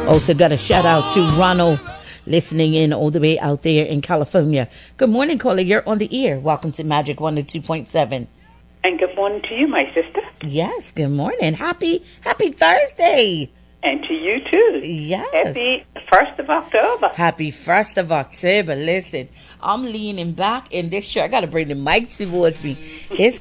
Also got a shout out to Ronald listening in all the way out there in California. Good morning, caller. You're on the air. Welcome to Magic 102.7. And good morning to you, my sister. Yes, good morning. Happy Thursday. And to you, too. Yes. Happy 1st of October. Happy 1st of October. Listen, I'm leaning back in this chair. I got to bring the mic towards me. It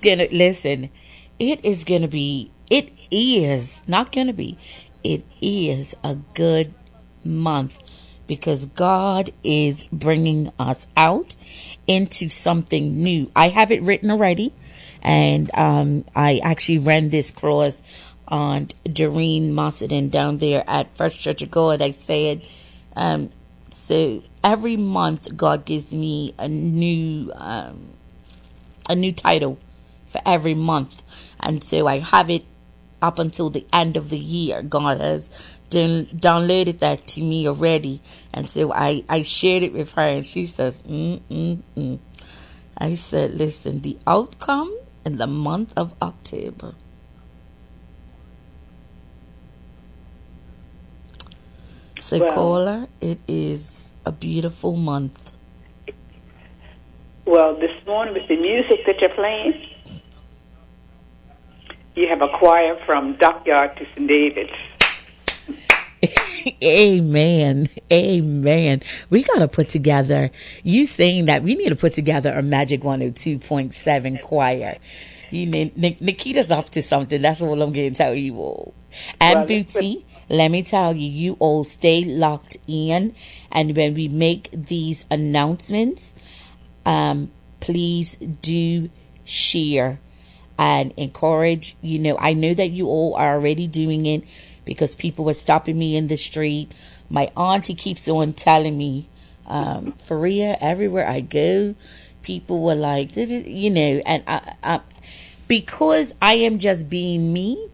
is a good month because God is bringing us out into something new. I have it written already, and I actually ran this cross on Doreen Mossenden down there at First Church of God. I said, so every month God gives me a new title for every month, and so I have it up until the end of the year. God has downloaded that to me already, and so I shared it with her, and she says, I said, listen, the outcome in the month of October. So, caller, it is a beautiful month. Well, this morning with the music that you're playing, you have a choir from Dockyard to St. David's. Amen. Amen. We got to put together, you saying that, we need to put together a Magic 102.7 choir. You know, Nikita's up to something. That's all I'm going to tell you all. And Bootsy, let me tell you, you all stay locked in. And when we make these announcements, please do share and encourage. You know, I know that you all are already doing it because people were stopping me in the street. My auntie keeps on telling me, Faria, everywhere I go, people were like, you know, and I because I am just being me,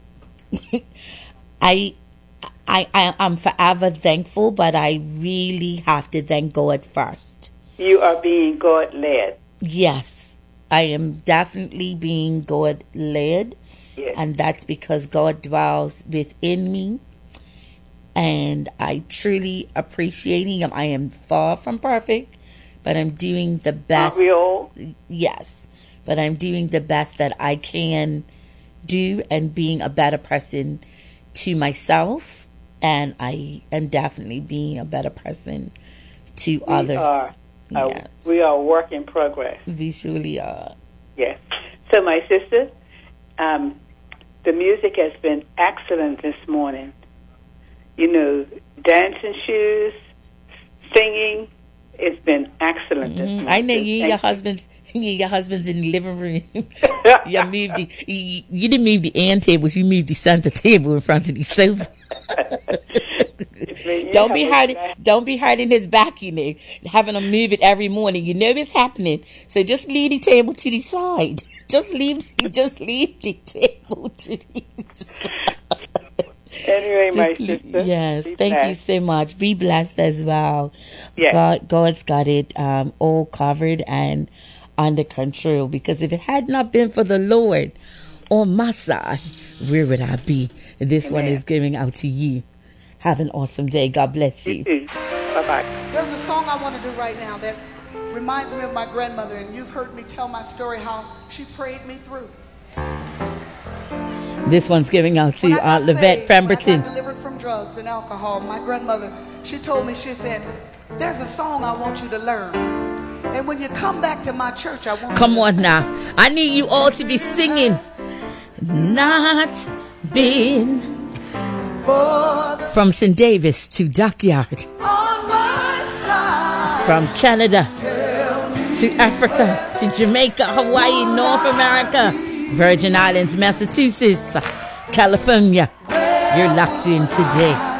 I'm forever thankful, but I really have to thank God first. You are being God-led. Yes, I am definitely being God-led. Yes. And that's because God dwells within me. And I truly appreciate Him. I am far from perfect, but I'm doing the best. Aren't we all? Yes, but I'm doing the best that I can do and being a better person to myself. And I am definitely being a better person to others. Yes. We are a work in progress. We surely are. Yes. So, my sister, the music has been excellent this morning. You know, dancing shoes, singing, it's been excellent this morning. I know you and your husband's in the living room. You didn't move the end tables, you moved the center table in front of the sofa. Don't be hiding his back, you know, having him move it every morning. You know it's happening. So just leave the table to the side. Just leave the table to the side. Anyway, my sister. Yes, thank you so much. Be blessed as well. Yes. God's got it all covered and under control, because if it had not been for the Lord on my side, where would I be? This Amen. One is giving out to you. Have an awesome day. God bless you. Bye-bye. There's a song I want to do right now that reminds me of my grandmother, and you've heard me tell my story, how she prayed me through. This one's giving out to Levette Pemberton. When I got delivered from drugs and alcohol, my grandmother, she told me, she said, there's a song I want you to learn. And when you come back to my church, I want you to Come on now. I need you all to be singing. Not been from St. Davis to Dockyard. On my side. From Canada to Africa to Jamaica, Hawaii, North America, Virgin Islands, Massachusetts, California. You're locked in today.